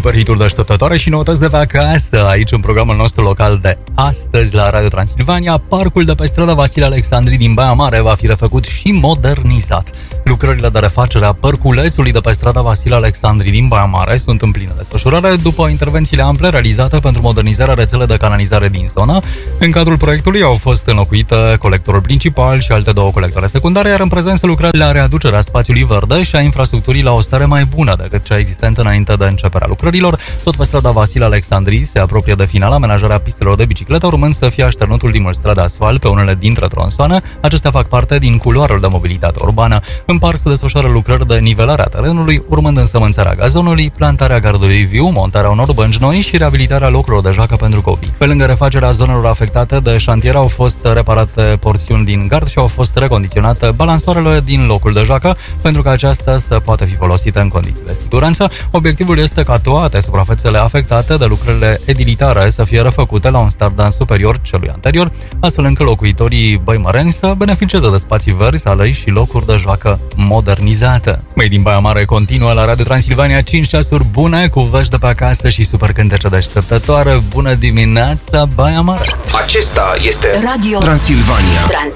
super hituri deșteptătoare și noutăți de pe acasă. Aici, în programul nostru local de astăzi la Radio Transilvania, parcul de pe strada Vasile Alexandri din Baia Mare va fi refăcut și modernizat. Lucrările de refacere a parculețului de pe strada Vasile Alexandri din Baia Mare sunt în plină desfășurare după intervențiile ample realizate pentru modernizarea rețelei de canalizare din zonă. În cadrul proiectului au fost înlocuite colectorul principal și alte două colectoare secundare, iar în prezent se lucrează la readucerea spațiului verde și a infrastructurii la o stare mai bună decât cea existentă înainte de începerea lucrărilor. Tot pe strada Vasile Alexandri se apropie de final amenajarea pistelor de bicicletă, urmând să fie așternut ultimul strat de asfalt pe unele dintre tronsoane. Acestea fac parte din culoarul de mobilitate urbană. În parc se desfășoară lucrări de nivelare a terenului, urmând însămânțarea gazonului, plantarea gardului viu, montarea unor bănci noi și reabilitarea locurilor de joacă pentru copii. Pe lângă refacerea zonelor afectate de șantier, au fost reparate porțiuni din gard și au fost recondiționate balansoarele din locul de joacă pentru că aceasta să poată fi folosită în condiții de siguranță. Obiectivul este ca toate suprafețele afectate de lucrările edilitare să fie refăcute la un standard superior celui anterior, astfel încât locuitorii băimăreni să beneficieze de spații verzi, alei și locuri de joacă modernizate. Măi din Baia Mare continuă la Radio Transilvania 5 ceasuri bune cu vești de pe acasă și super cântece deșteptătoare. Bună dimineața, Baia Mare! Acesta este Radio Transilvania.